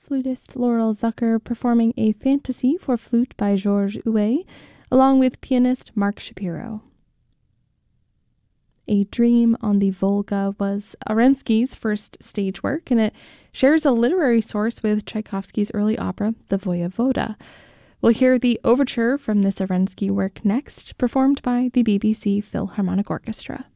flutist Laurel Zucker performing a fantasy for flute by Georges Huet, along with pianist Mark Shapiro. A Dream on the Volga was Arensky's first stage work, and it shares a literary source with Tchaikovsky's early opera, The Voyevoda. We'll hear the overture from this Arensky work next, performed by the BBC Philharmonic Orchestra.